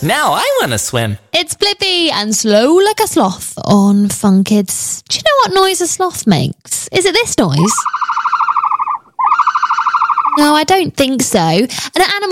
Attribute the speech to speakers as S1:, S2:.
S1: Now I want to swim.
S2: It's Blippi and Slow Like a Sloth on Fun Kids. Do you know what noise a sloth makes? Is it this noise? No, I don't think so. An animal